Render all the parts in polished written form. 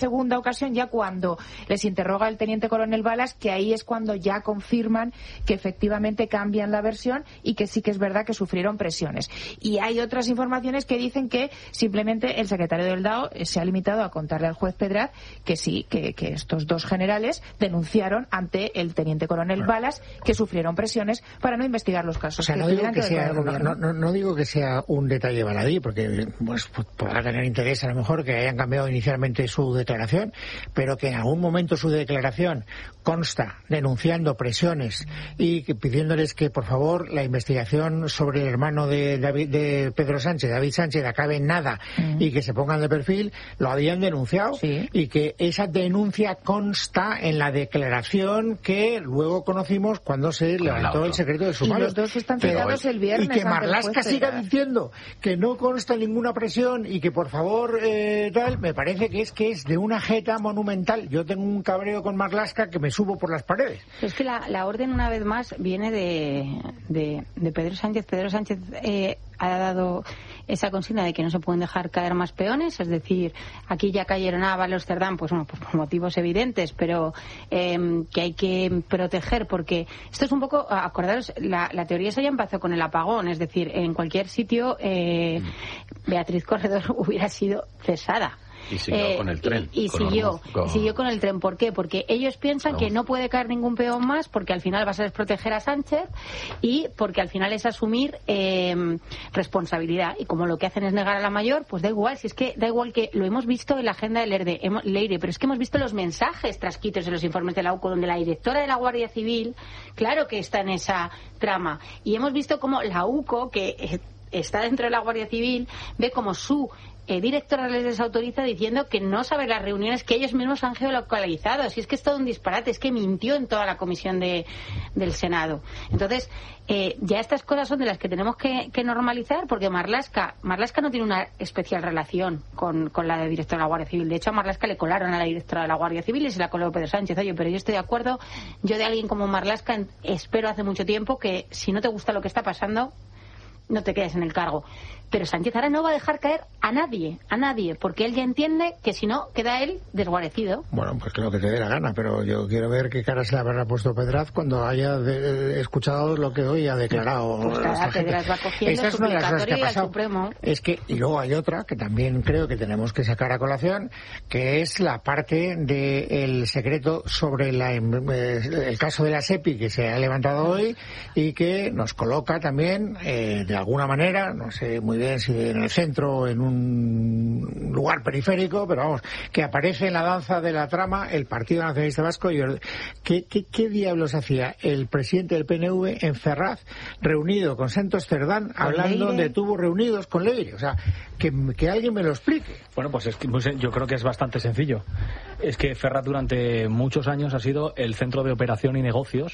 segunda ocasión, ya cuando les interroga el teniente coronel Balas, que ahí es cuando ya confirman que efectivamente cambian la versión y que sí que es verdad que sufrieron presiones. Y hay otras informaciones que dicen que simplemente el secretario del DAO se ha limitado a contarle al juez Pedraz que sí, que estos dos generales denunciaron ante el teniente coronel Balas que sufrieron presiones para no investigar los casos. O sea, no digo que sea un detalle baladí, porque pues podrá tener interés a lo mejor que hayan cambiado inicialmente su declaración, pero que en algún momento su declaración consta denunciando presiones y pidiéndoles que por favor la investigación sobre el hermano de Pedro Sánchez, David Sánchez, acabe en nada y que se pongan de perfil, lo habían denunciado y que esa denuncia consta en la declaración que luego conocimos cuando se levantó el secreto de sumario. Y los dos están citados el viernes. Y que Marlaska siga diciendo que no consta ninguna presión y que por favor tal, me parece que es de una jeta monumental. Yo tengo un cabreo con Marlaska que me subo por las paredes. Es que la orden, una vez más, viene de Pedro Sánchez. Pedro Sánchez ha dado esa consigna de que no se pueden dejar caer más peones, es decir, aquí ya cayeron Ábalos, Cerdán, pues bueno, pues por motivos evidentes, pero que hay que proteger, porque esto es un poco, acordaros, la teoría esa ya empezó con el apagón, es decir, en cualquier sitio Beatriz Corredor hubiera sido cesada. Y siguió con el tren. Y siguió con el tren. ¿Por qué? Porque ellos piensan que no puede caer ningún peón más, porque al final vas a desproteger a Sánchez y porque al final es asumir responsabilidad. Y como lo que hacen es negar a la mayor, pues da igual. Si es que da igual, que lo hemos visto en la agenda del Leire, pero es que hemos visto los mensajes trasquitos de los informes de la UCO, donde la directora de la Guardia Civil, claro que está en esa trama. Y hemos visto cómo la UCO, que está dentro de la Guardia Civil, ve como su directora les desautoriza diciendo que no sabe las reuniones que ellos mismos han geolocalizado. Si es que es todo un disparate, es que mintió en toda la comisión del Senado. Entonces, ya estas cosas son de las que tenemos que normalizar, porque Marlaska no tiene una especial relación con la directora de la Guardia Civil. De hecho, a Marlaska le colaron a la directora de la Guardia Civil y se la coló Pedro Sánchez. Oye, pero yo estoy de acuerdo, yo de alguien como Marlaska espero hace mucho tiempo que si no te gusta lo que está pasando, no te quedes en el cargo. Pero Sánchez ahora no va a dejar caer a nadie, porque él ya entiende que si no, queda él desguarecido. Bueno, pues que lo que te dé la gana, pero yo quiero ver qué cara se le habrá puesto Pedraz cuando haya escuchado lo que hoy ha declarado. Pues claro, Pedraz va cogiendo suplicatorio al Supremo. Es que, y luego hay otra que también creo que tenemos que sacar a colación, que es la parte del secreto sobre el caso de la SEPI que se ha levantado hoy y que nos coloca también, de alguna manera, no sé muy bien si en el centro o en un lugar periférico, pero vamos, que aparece en la danza de la trama el Partido Nacionalista Vasco. ¿Qué diablos hacía el presidente del PNV en Ferraz reunido con Santos Cerdán, hablando donde tuvo reunidos con Leire? O sea, que alguien me lo explique. Bueno, pues es que yo creo que es bastante sencillo. Es que Ferraz durante muchos años ha sido el centro de operación y negocios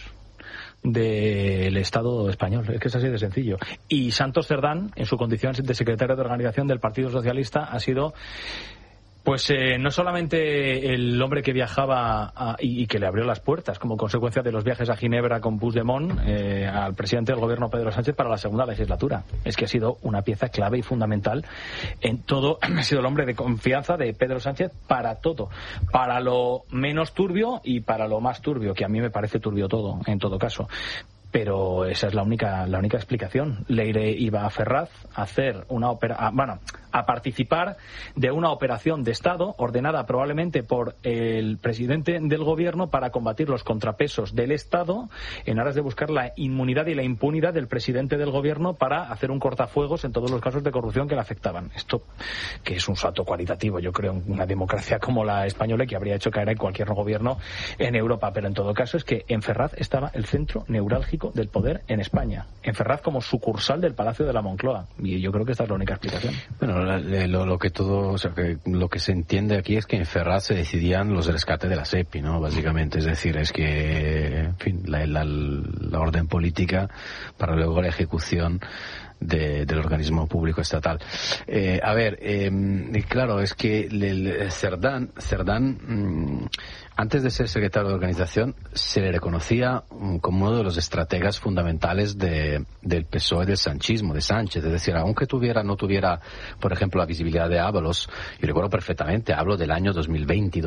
del Estado español. Es que es así de sencillo. Y Santos Cerdán, en su condición de secretario de organización del Partido Socialista, ha sido pues no solamente el hombre que viajaba y que le abrió las puertas como consecuencia de los viajes a Ginebra con Puigdemont al presidente del gobierno Pedro Sánchez para la segunda legislatura. Es que ha sido una pieza clave y fundamental en todo. Ha sido el hombre de confianza de Pedro Sánchez para todo, para lo menos turbio y para lo más turbio, que a mí me parece turbio todo, en todo caso. Pero esa es la única explicación. Leire iba a Ferraz a hacer a participar de una operación de Estado ordenada probablemente por el presidente del gobierno para combatir los contrapesos del Estado en aras de buscar la inmunidad y la impunidad del presidente del gobierno para hacer un cortafuegos en todos los casos de corrupción que le afectaban. Esto, que es un salto cualitativo, yo creo, en una democracia como la española, que habría hecho caer en cualquier gobierno en Europa. Pero en todo caso es que en Ferraz estaba el centro neurálgico del poder en España. En Ferraz como sucursal del Palacio de la Moncloa. Y yo creo que esta es la única explicación. Bueno, lo que se entiende aquí es que en Ferraz se decidían los rescates de la SEPI, ¿no? Básicamente, es decir, es que, en fin, la orden política para luego la ejecución del organismo público estatal. Claro, es que Cerdán, antes de ser secretario de organización, se le reconocía como uno de los estrategas fundamentales del PSOE, del sanchismo, de Sánchez. Es decir, aunque no tuviera, por ejemplo, la visibilidad de Ábalos, y recuerdo perfectamente, hablo del año 2020,